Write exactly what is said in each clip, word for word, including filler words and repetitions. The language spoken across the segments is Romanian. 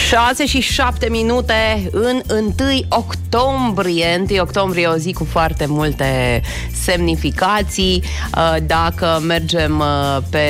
șase și șapte minute în întâi octombrie. întâi octombrie, o zi cu foarte multe semnificații. Dacă mergem pe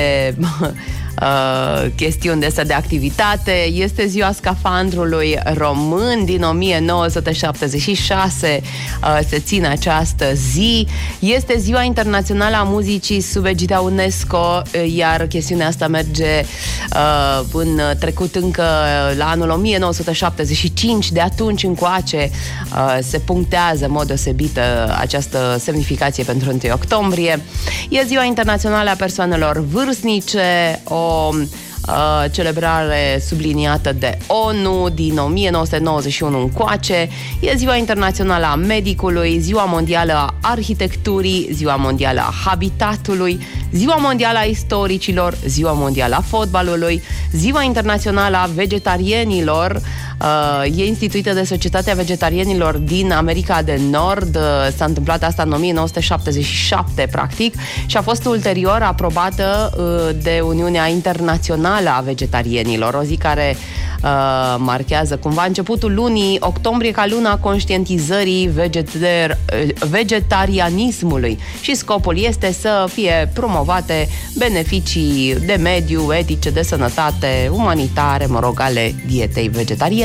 Uh, chestiuni de astea de activitate, este ziua scafandrului român. Din o mie nouă sute șaptezeci și șase uh, se ține această zi. Este ziua internațională a muzicii sub egida UNESCO, iar chestiunea asta merge uh, în trecut încă la anul o mie nouă sute șaptezeci și cinci. De atunci încoace uh, se punctează în mod deosebit această semnificație pentru întâi octombrie. E ziua internațională a persoanelor vârstnice, o Uh, celebrare subliniată de ONU din o mie nouă sute nouăzeci și unu încoace. E ziua internațională a medicului, ziua mondială a arhitecturii, ziua mondială a habitatului, ziua mondială a istoricilor, ziua mondială a fotbalului, ziua internațională a vegetarienilor. Uh, e instituită de Societatea Vegetarienilor din America de Nord. Uh, s-a întâmplat asta în o mie nouă sute șaptezeci și șapte, practic, și a fost ulterior aprobată uh, de Uniunea Internațională a Vegetarienilor, o zi care uh, marchează cumva începutul lunii octombrie ca luna conștientizării vegetar- vegetarianismului, și scopul este să fie promovate beneficii de mediu, etice, de sănătate, umanitare, mă rog, ale dietei vegetariene.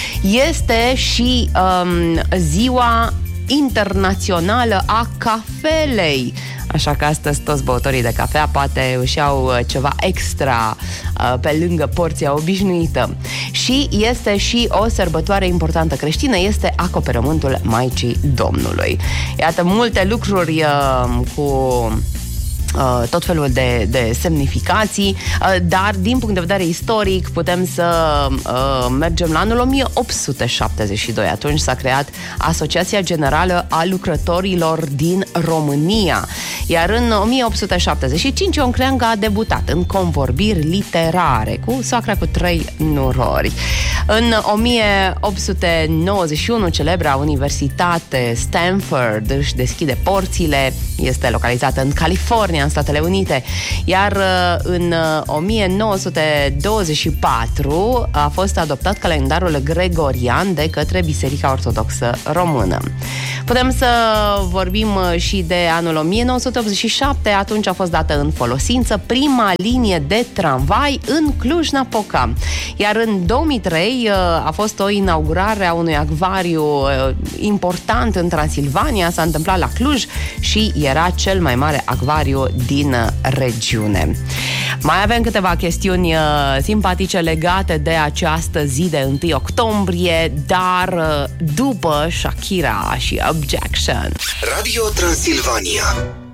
Este și um, ziua internațională a cafelei. Așa că astăzi toți băutorii de cafea poate își iau ceva extra uh, pe lângă porția obișnuită. Și este și o sărbătoare importantă creștină, este acoperământul Maicii Domnului. Iată, multe lucruri uh, cu Uh, tot felul de, de semnificații, uh, dar din punct de vedere istoric putem să uh, mergem la anul o mie opt sute șaptezeci și doi. Atunci s-a creat Asociația Generală a Lucrătorilor din România, iar în o mie opt sute șaptezeci și cinci Ion Creangă a debutat în convorbiri literare cu Soacra cu trei nurori. În o mie opt sute nouăzeci și unu celebra Universitate Stanford își deschide porțile, este localizată în California, în Statele Unite, iar în o mie nouă sute douăzeci și patru a fost adoptat calendarul gregorian de către Biserica Ortodoxă Română. Putem să vorbim și de anul o mie nouă sute optzeci și șapte, atunci a fost dată în folosință prima linie de tramvai în Cluj-Napoca, iar în două mii trei a fost o inaugurare a unui acvariu important în Transilvania, s-a întâmplat la Cluj și era cel mai mare acvariu din regiune. Mai avem câteva chestiuni uh, simpatice legate de această zi de întâi octombrie, dar uh, după Shakira și Objection. Radio Transilvania.